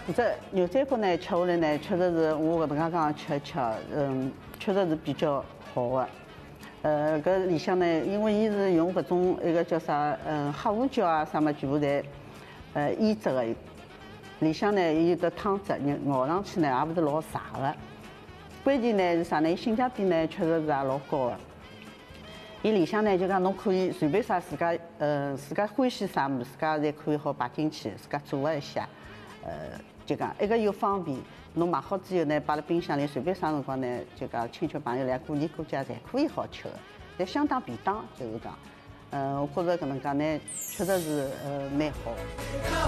这牛仔骨呢，吃下来呢，确实是我搿能介讲吃一吃，确实是比较好的。搿里向呢，因为伊是用搿种一个叫啥，黑胡椒啊，啥么全部侪腌制的。里向呢，伊的汤汁咬上去呢，也勿是老柴的。关键呢是啥呢？性价比呢，确实是也老高的。伊里向呢，就讲侬可以随便啥自家欢喜啥物事，自家侪可以好摆进去，自家组合一下。就讲一个又方便，侬买好之后呢，摆辣冰箱里，随便啥辰光呢，就讲亲戚朋友来过年过节侪可以好吃的，侪相当便当，就是讲，我觉着搿能介呢，确实是蛮好。